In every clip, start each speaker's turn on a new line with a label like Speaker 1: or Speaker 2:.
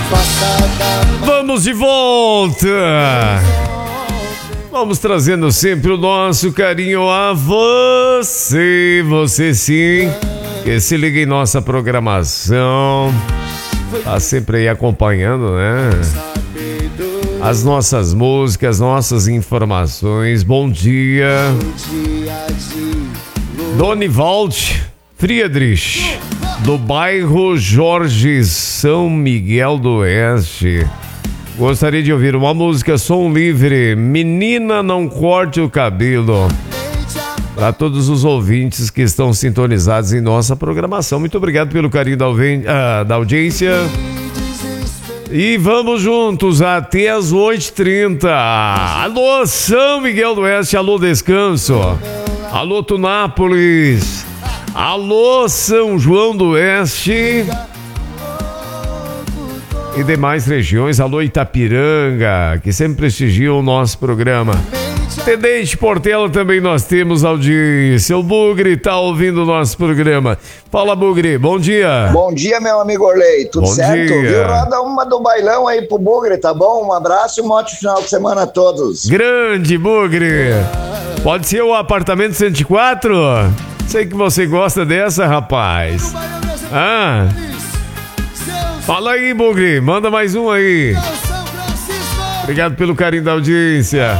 Speaker 1: Vamos de volta. Vamos trazendo sempre o nosso carinho a você. Você sim, que se liga em nossa programação. Tá sempre aí acompanhando, né? As nossas músicas, nossas informações. Bom dia. Donivaldo Friedrich, do bairro Jorge São Miguel do Oeste. Gostaria de ouvir uma música som livre, Menina Não Corte o Cabelo. Para todos os ouvintes que estão sintonizados em nossa programação. Muito obrigado pelo carinho da audiência. E vamos juntos até as 8h30. Alô, São Miguel do Oeste. Alô, Descanso. Alô, Tunápolis. Alô, São João do Oeste. E demais regiões. Alô, Itapiranga, que sempre prestigiam o nosso programa. Tenente Portela também nós temos audiência. O Bugre tá ouvindo o nosso programa. Fala, Bugre, bom dia.
Speaker 2: Bom dia, meu amigo Orley, tudo
Speaker 1: bom
Speaker 2: certo?
Speaker 1: Dia.
Speaker 2: Viu? Roda uma do bailão aí pro Bugre, tá bom? Um abraço e um ótimo final de semana a todos.
Speaker 1: Grande, Bugre. Pode ser o apartamento 104? Sei que você gosta dessa, rapaz. Ah, fala aí, Bugre, manda mais um aí. Obrigado pelo carinho da audiência.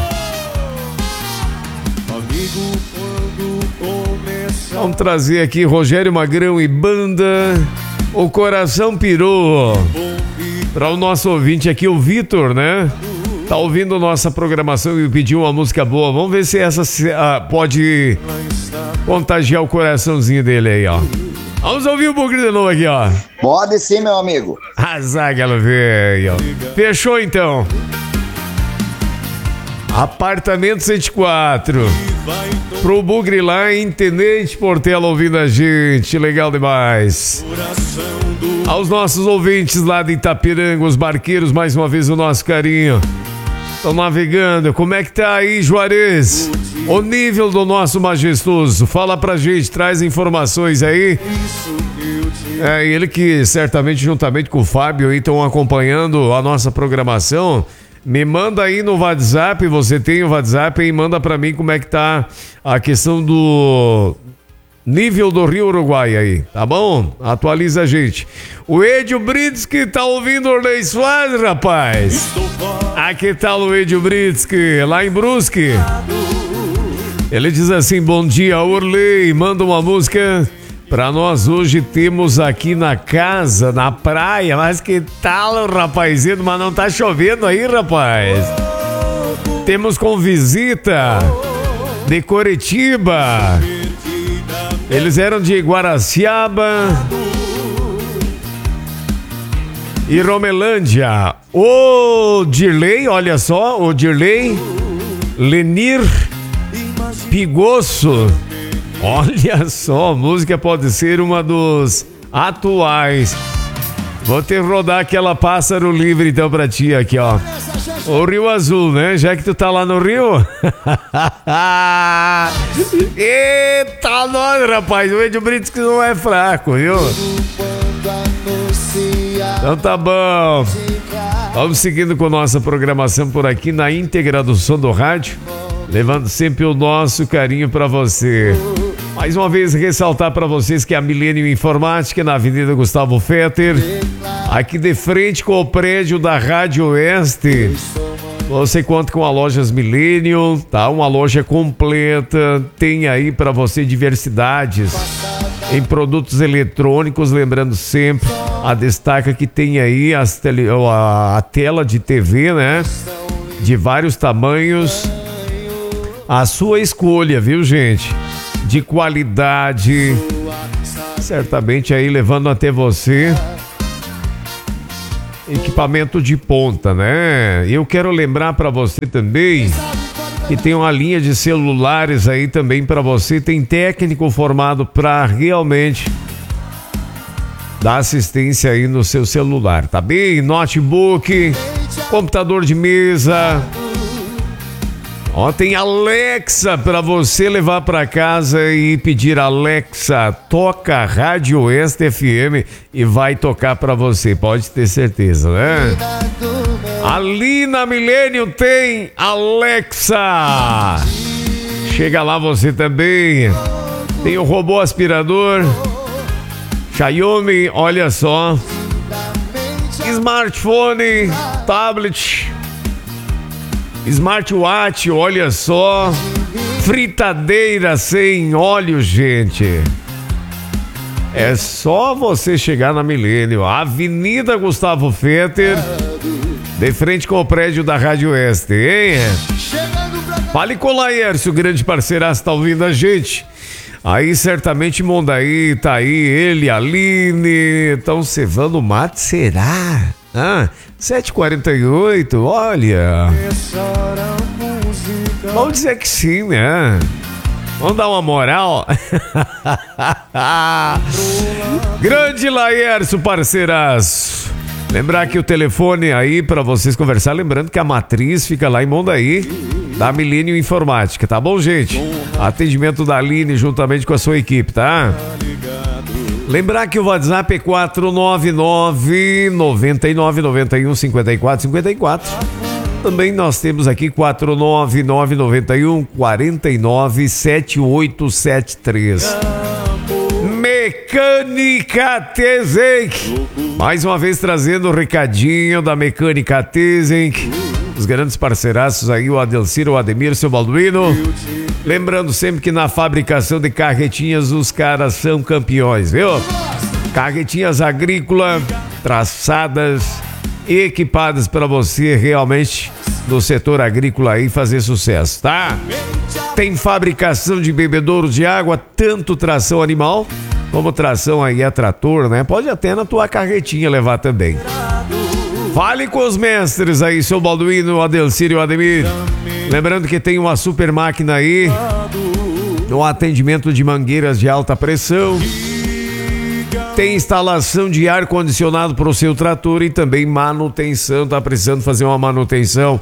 Speaker 1: Vamos trazer aqui Rogério Magrão e banda O Coração Pirou. Para o nosso ouvinte aqui, o Vitor, né? Tá ouvindo nossa programação e pediu uma música boa. Vamos ver se essa pode contagiar o coraçãozinho dele aí, ó. Vamos ouvir o Bugre de novo aqui, ó.
Speaker 2: Pode sim, meu amigo.
Speaker 1: Azagalo, velho. Fechou então. Apartamento 104. Pro Bugre lá em Tenente Portela ouvindo a gente. Legal demais. Aos nossos ouvintes lá de Itapiranga, os barqueiros, mais uma vez o nosso carinho. Estão navegando. Como é que tá aí, Juarez? O nível do nosso majestoso. Fala pra gente, traz informações aí. É ele que certamente, juntamente com o Fábio, estão acompanhando a nossa programação. Me manda aí no WhatsApp, você tem o WhatsApp, e manda pra mim como é que tá a questão do nível do Rio Uruguai aí, tá bom? Atualiza a gente. O Edio Britsky tá ouvindo o Orley Soares, rapaz. Aqui tá o Edio Britsky, lá em Brusque. Ele diz assim, bom dia, Orley, manda uma música pra nós hoje. Temos aqui na casa, na praia, mas que tal, rapazinho? Mas não tá chovendo aí, rapaz. Temos com visita de Curitiba. Eles eram de Guaraciaba e Romelândia. O Dirley, olha só, o Dirley Lenir Pigosso. Olha só, a música pode ser uma dos atuais. Vou ter que rodar aquela Pássaro Livre então pra ti aqui, ó. O Rio Azul, né? Já que tu tá lá no Rio. Eita, nós, rapaz. O Edio Brits que não é fraco, viu? Então tá bom. Vamos seguindo com nossa programação por aqui na íntegra do som do rádio, levando sempre o nosso carinho pra você. Mais uma vez ressaltar para vocês que a Milênio Informática na Avenida Gustavo Fetter, aqui de frente com o prédio da Rádio Oeste, você conta com a Lojas Milênio, tá? Uma loja completa, tem aí para você diversidades em produtos eletrônicos, lembrando sempre, a destaca que tem aí a tela de TV, né? De vários tamanhos, a sua escolha, viu, gente? De qualidade, certamente aí levando até você equipamento de ponta, né? Eu quero lembrar para você também que tem uma linha de celulares aí também para você, tem técnico formado para realmente dar assistência aí no seu celular, tá bem? Notebook, computador de mesa. Ó, tem Alexa para você levar para casa e pedir: Alexa, toca Rádio Oeste FM, e vai tocar para você, pode ter certeza, né? Ali na Milênio tem Alexa. Chega lá você também. Tem o robô aspirador Xiaomi, olha só. Smartphone, tablet, smartwatch, olha só. Fritadeira sem óleo, gente. É só você chegar na Milênio, Avenida Gustavo Fetter, de frente com o prédio da Rádio Oeste, hein? Fale com o Laércio, grande parceiraço, tá ouvindo a gente. Aí certamente Mondaí tá aí, ele, Aline, estão cevando mate, será? 7h48, olha. Vamos dizer que sim, né? Vamos dar uma moral. Grande Laércio, parceiraço. Lembrar que o telefone aí para vocês conversar, lembrando que a matriz fica lá em Mondaí, da Milênio Informática, tá bom, gente? Atendimento da Aline juntamente com a sua equipe, tá? Lembrar que o WhatsApp é 499-9991-5454. Também nós temos aqui 49991-497873. Mecânica Tezenk. Mais uma vez trazendo o recadinho da Mecânica Tezenk. Os grandes parceiraços aí, o Adelciro, o Ademir, o seu Balduino. Lembrando sempre que na fabricação de carretinhas os caras são campeões, viu? Carretinhas agrícolas, traçadas, equipadas para você realmente no setor agrícola aí fazer sucesso, tá? Tem fabricação de bebedouros de água, tanto tração animal como tração aí a trator, né? Pode até na tua carretinha levar também. Fale com os mestres aí, seu Balduino, o Adelcir e o Ademir. Lembrando que tem uma super máquina aí no atendimento de mangueiras de alta pressão. Tem instalação de ar-condicionado para o seu trator e também manutenção. Tá precisando fazer uma manutenção?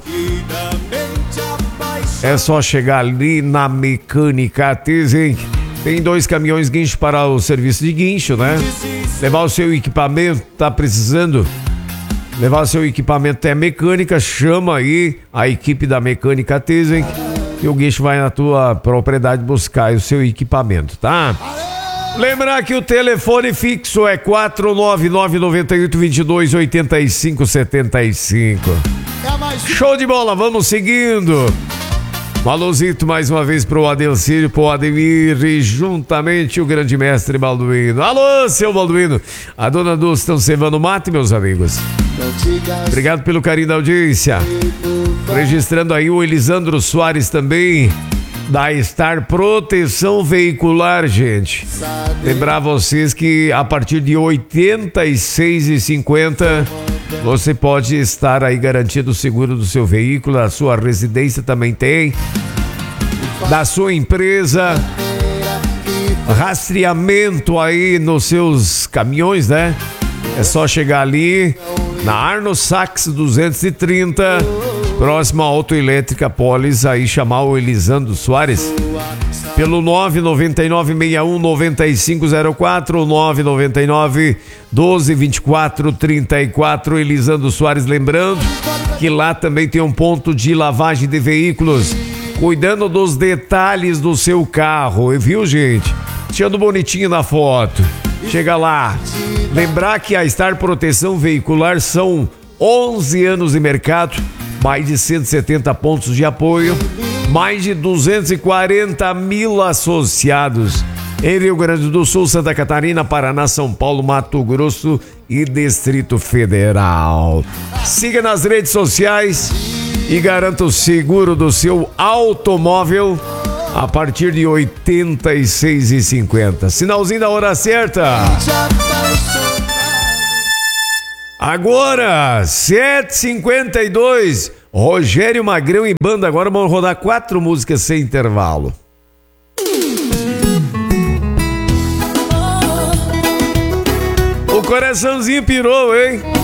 Speaker 1: É só chegar ali na Mecânica Tezenk. Tem 2 caminhões guincho para o serviço de guincho, né? Levar o seu equipamento, tá precisando levar o seu equipamento até mecânica, chama aí a equipe da Mecânica Tezenk e o guincho vai na tua propriedade buscar o seu equipamento, tá? Lembrar que o telefone fixo é 499-9822-8575. Show de bola, vamos seguindo. Um alôzito mais uma vez pro Adelcírio, pro Ademir e juntamente o grande mestre Balduino. Alô, seu Balduino. A dona Dulce estão cevando mate, meus amigos. Obrigado pelo carinho da audiência. Registrando aí o Elisandro Soares também, da Star Proteção Veicular, gente. Lembrar vocês que a partir de R$ 86,50 você pode estar aí garantido o seguro do seu veículo, a sua residência também tem, da sua empresa, rastreamento aí nos seus caminhões, né? É só chegar ali na Arno Sachs 230, próximo à Autoelétrica Polis, aí chamar o Elisandro Soares pelo 999-61-9504, 999-12-24-34, Elisandro Soares. Lembrando que lá também tem um ponto de lavagem de veículos, cuidando dos detalhes do seu carro, viu, gente? Deixando bonitinho na foto. Chega lá. Lembrar que a Star Proteção Veicular são 11 anos de mercado, mais de 170 pontos de apoio, mais de 240 mil associados em Rio Grande do Sul, Santa Catarina, Paraná, São Paulo, Mato Grosso e Distrito Federal. Siga nas redes sociais e garanta o seguro do seu automóvel a partir de R$ 86,50. Sinalzinho da hora certa. Agora, 7h52, Rogério Magrão e banda. Agora vamos rodar 4 músicas sem intervalo. O coraçãozinho pirou, hein?